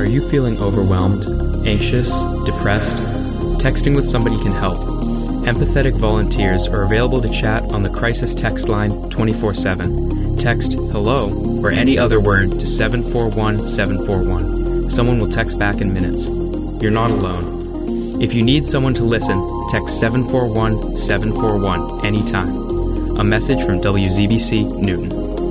Are you feeling overwhelmed, anxious, depressed? Texting with somebody can help. Empathetic volunteers are available to chat on the crisis text line 24/7. Text HELLO or any other word to 741-741. Someone will text back in minutes. You're not alone. If you need someone to listen, text 741-741 anytime. A message from WZBC Newton.